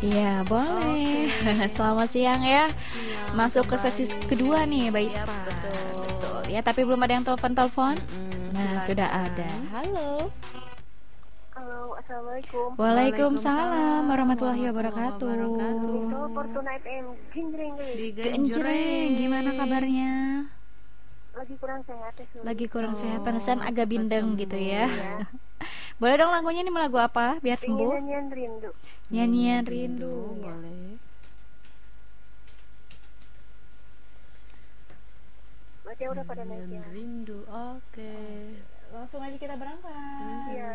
Iya, boleh. Selamat siang ya. Siang Masuk ke kembali. sesi kedua nih, Mbak Iya, Ispa. betul. Betul. Ya, tapi belum ada yang telepon-telepon. Nah, Silakan. sudah ada. Halo. Halo, assalamualaikum. Waalaikumsalam warahmatullahi wabarakatuh. Itu Fortuna FM Jinjreng Di Genjreng, gimana kabarnya? lagi kurang sehat ya. Suri. Lagi kurang sehat, Oh, pantesan agak cepat bindeng sembuh. gitu ya. Ya. Boleh dong lagunya nih lagu apa biar Ingin sembuh? nyanyian rindu. Nyanyian rindu. Boleh. Berarti udah pada naik ya. Rindu. Oke. Langsung aja kita berangkat. Iya.